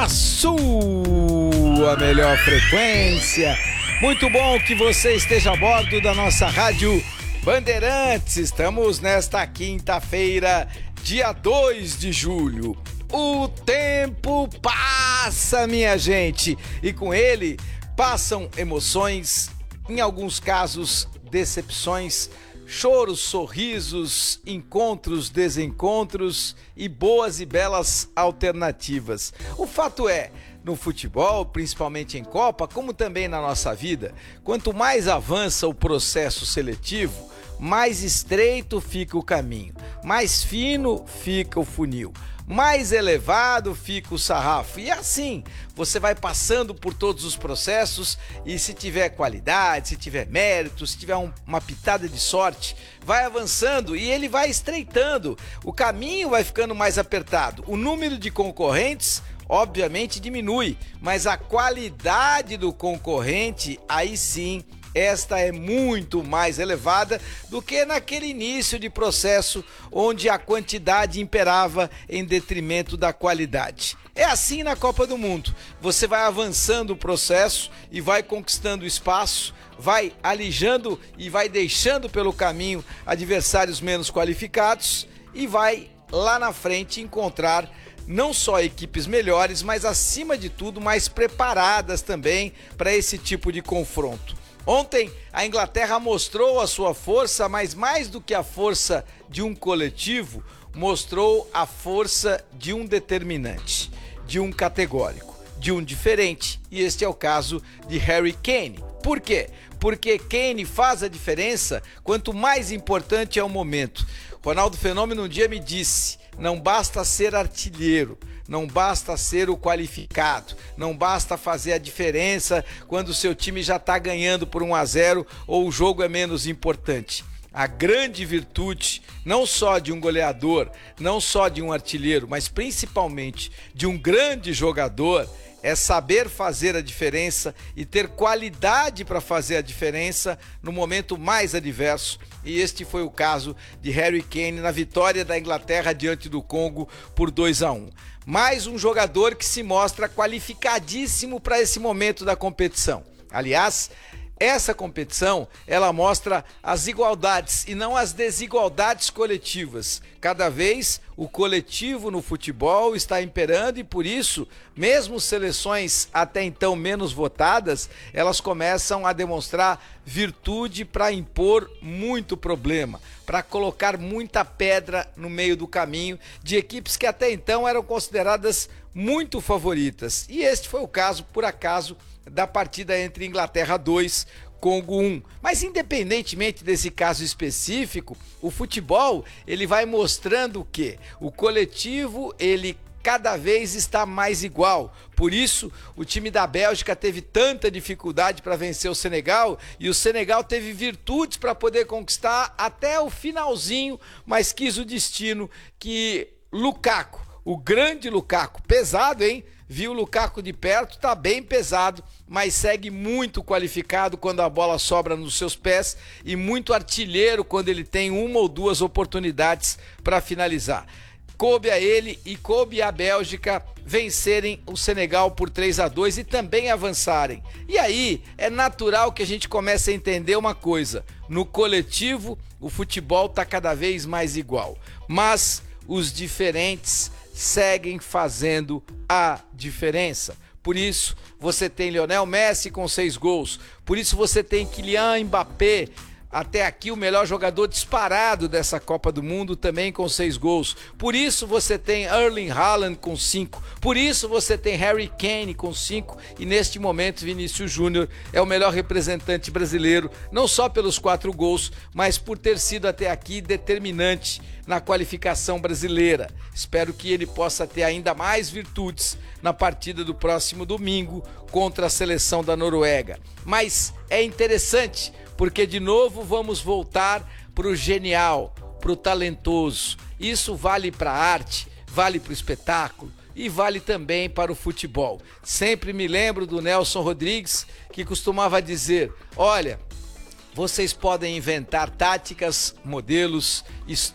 na sua melhor frequência. Muito bom que você esteja a bordo da nossa Rádio Bandeirantes. Estamos nesta quinta-feira, dia 2 de julho. O tempo passa, minha gente, e com ele passam emoções, em alguns casos decepções, choros, sorrisos, encontros, desencontros e boas e belas alternativas. O fato é, no futebol, principalmente em Copa, como também na nossa vida, quanto mais avança o processo seletivo, mais estreito fica o caminho, mais fino fica o funil, mais elevado fica o sarrafo. E assim, você vai passando por todos os processos e se tiver qualidade, se tiver mérito, se tiver uma pitada de sorte, vai avançando e ele vai estreitando. O caminho vai ficando mais apertado. O número de concorrentes, obviamente, diminui, mas a qualidade do concorrente, aí sim, esta é muito mais elevada do que naquele início de processo onde a quantidade imperava em detrimento da qualidade. É assim na Copa do Mundo. Você vai avançando o processo e vai conquistando espaço, vai alijando e vai deixando pelo caminho adversários menos qualificados e vai lá na frente encontrar não só equipes melhores, mas acima de tudo mais preparadas também para esse tipo de confronto. Ontem, a Inglaterra mostrou a sua força, mas mais do que a força de um coletivo, mostrou a força de um determinante, de um categórico, de um diferente. E este é o caso de Harry Kane. Por quê? Porque Kane faz a diferença quanto mais importante é o momento. Ronaldo Fenômeno um dia me disse: não basta ser artilheiro, não basta ser o qualificado, não basta fazer a diferença quando o seu time já está ganhando por 1-0 ou o jogo é menos importante. A grande virtude, não só de um goleador, não só de um artilheiro, mas principalmente de um grande jogador, é saber fazer a diferença e ter qualidade para fazer a diferença no momento mais adverso. E este foi o caso de Harry Kane na vitória da Inglaterra diante do Congo por 2-1. Mais um jogador que se mostra qualificadíssimo para esse momento da competição. Aliás, essa competição, ela mostra as igualdades e não as desigualdades coletivas. Cada vez o coletivo no futebol está imperando e por isso, mesmo seleções até então menos votadas, elas começam a demonstrar virtude para impor muito problema, para colocar muita pedra no meio do caminho de equipes que até então eram consideradas muito favoritas. E este foi o caso, por acaso, da partida entre Inglaterra 2, Congo 1. Mas independentemente desse caso específico, o futebol, ele vai mostrando o quê? O coletivo, ele cada vez está mais igual. Por isso, o time da Bélgica teve tanta dificuldade para vencer o Senegal e o Senegal teve virtudes para poder conquistar até o finalzinho, mas quis o destino que Lukaku, o grande Lukaku, pesado, hein? Viu o Lukaku de perto, tá bem pesado, mas segue muito qualificado quando a bola sobra nos seus pés e muito artilheiro quando ele tem uma ou duas oportunidades para finalizar. Coube a ele e coube à Bélgica vencerem o Senegal por 3-2 e também avançarem. E aí é natural que a gente comece a entender uma coisa: no coletivo o futebol está cada vez mais igual, mas os diferentes seguem fazendo a diferença. Por isso você tem Lionel Messi com 6 gols, por isso você tem Kylian Mbappé, até aqui o melhor jogador disparado dessa Copa do Mundo, também com 6 gols. Por isso você tem Erling Haaland com 5. Por isso você tem Harry Kane com 5. E neste momento Vinícius Júnior é o melhor representante brasileiro, não só pelos 4 gols, mas por ter sido até aqui determinante na qualificação brasileira. Espero que ele possa ter ainda mais virtudes na partida do próximo domingo contra a seleção da Noruega. Mas é interessante, porque de novo vamos voltar para o genial, para o talentoso. Isso vale para a arte, vale para o espetáculo e vale também para o futebol. Sempre me lembro do Nelson Rodrigues, que costumava dizer: olha, vocês podem inventar táticas, modelos,